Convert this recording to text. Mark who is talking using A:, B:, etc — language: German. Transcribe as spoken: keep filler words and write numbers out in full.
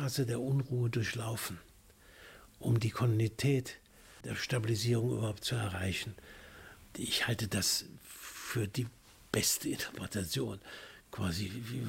A: Phase der Unruhe durchlaufen, um die Kontinuität der Stabilisierung überhaupt zu erreichen. Ich halte das für die beste Interpretation. Quasi,